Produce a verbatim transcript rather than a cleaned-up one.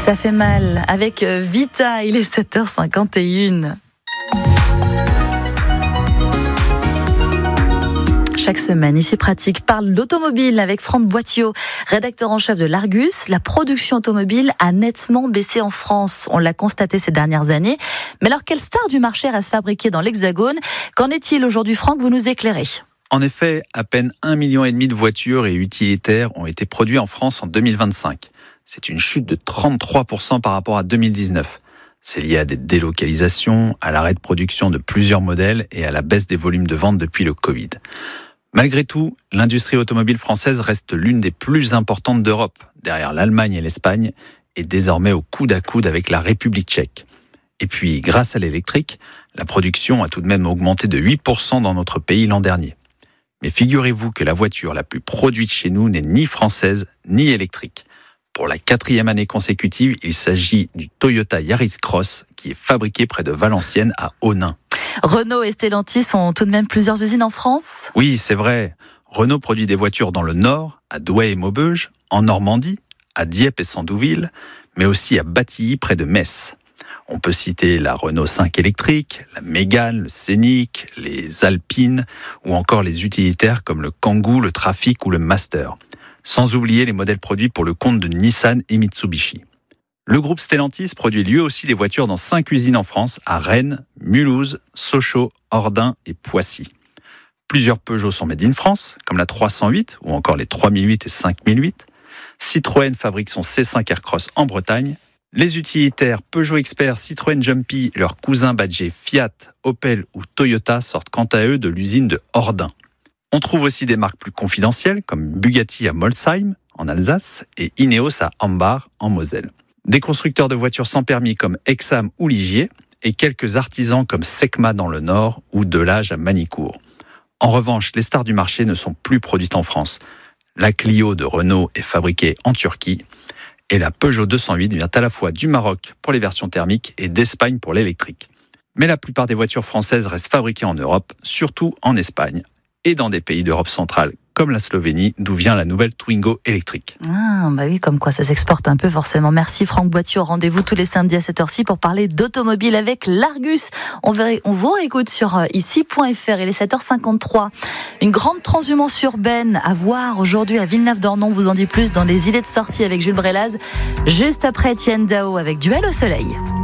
Ça fait mal avec Vita, il est sept heures cinquante et une. Chaque semaine, Ici Pratique parle d'automobile avec Franck Boittiot, rédacteur en chef de l'Argus. La production automobile a nettement baissé en France. On l'a constaté ces dernières années. Mais alors, quelle star du marché reste fabriquée dans l'Hexagone? Qu'en est-il aujourd'hui, Franck? Vous nous éclairez. En effet, à peine un million et demi de voitures et utilitaires ont été produits en France en deux mille vingt-cinq. C'est une chute de trente-trois pour cent par rapport à deux mille dix-neuf. C'est lié à des délocalisations, à l'arrêt de production de plusieurs modèles et à la baisse des volumes de vente depuis le Covid. Malgré tout, l'industrie automobile française reste l'une des plus importantes d'Europe, derrière l'Allemagne et l'Espagne, et désormais au coude à coude avec la République tchèque. Et puis, grâce à l'électrique, la production a tout de même augmenté de huit pour cent dans notre pays l'an dernier. Mais figurez-vous que la voiture la plus produite chez nous n'est ni française ni électrique. Pour la quatrième année consécutive, il s'agit du Toyota Yaris Cross qui est fabriqué près de Valenciennes à Onnaing. Renault et Stellantis ont tout de même plusieurs usines en France ? Oui, c'est vrai. Renault produit des voitures dans le Nord, à Douai et Maubeuge, en Normandie, à Dieppe et Sandouville, mais aussi à Batilly près de Metz. On peut citer la Renault cinq électrique, la Mégane, le Scénic, les Alpines ou encore les utilitaires comme le Kangoo, le Trafic ou le Master. Sans oublier les modèles produits pour le compte de Nissan et Mitsubishi. Le groupe Stellantis produit lui aussi des voitures dans cinq usines en France, à Rennes, Mulhouse, Sochaux, Ordin et Poissy. Plusieurs Peugeot sont made in France, comme la trois cent huit ou encore les trois mille huit et cinq mille huit. Citroën fabrique son C cinq Aircross en Bretagne. Les utilitaires Peugeot Expert, Citroën Jumpy et leurs cousins badgés Fiat, Opel ou Toyota sortent quant à eux de l'usine de Ordin. On trouve aussi des marques plus confidentielles comme Bugatti à Molsheim, en Alsace, et Ineos à Ambach, en Moselle. Des constructeurs de voitures sans permis comme Exam ou Ligier, et quelques artisans comme Secma dans le Nord ou Delage à Manicourt. En revanche, les stars du marché ne sont plus produites en France. La Clio de Renault est fabriquée en Turquie, et la Peugeot deux cent huit vient à la fois du Maroc pour les versions thermiques et d'Espagne pour l'électrique. Mais la plupart des voitures françaises restent fabriquées en Europe, surtout en Espagne, et dans des pays d'Europe centrale, comme la Slovénie, d'où vient la nouvelle Twingo électrique. Ah, bah oui, comme quoi ça s'exporte un peu forcément. Merci Franck Boittiot. Rendez-vous tous les samedis à cette heure-ci pour parler d'automobile avec l'Argus. On, verra, on vous réécoute sur ici point f r. Il est sept heures cinquante-trois. Une grande transhumance urbaine à voir aujourd'hui à Villeneuve-d'Ornon. On vous en dit plus dans les idées de sortie avec Jules Brélaz. Juste après Étienne Dao avec Duel au soleil.